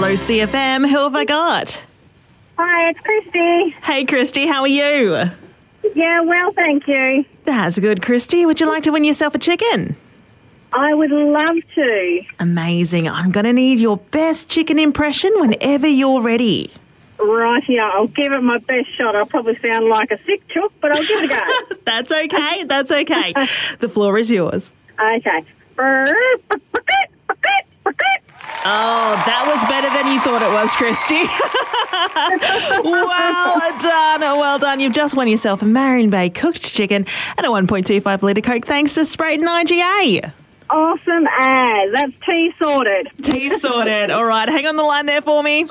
Hello, CFM. Who have I got? Hi, it's Christy. Hey, Christy. How are you? Yeah, well, thank you. That's good, Christy. Would you like to win yourself a chicken? I would love to. Amazing. I'm going to need your best chicken impression whenever you're ready. Right, yeah, I'll give it my best shot. I'll probably sound like a sick chook, but I'll give it a go. That's okay. That's okay. The floor is yours. Okay. Oh, that was better than you thought it was, Christy. Well done. Well done. You've just won yourself a Marion Bay cooked chicken and a 1.25 litre Coke thanks to Sprayton IGA. Awesome as. That's tea sorted. Tea sorted. All right, hang on the line there for me.